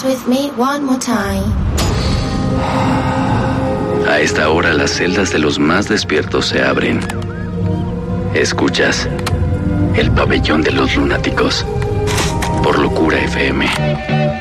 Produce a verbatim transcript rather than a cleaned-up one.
with me one more time. A esta hora las celdas de los más despiertos se abren. Escuchas El Pabellón de los Lunáticos por Locura F M.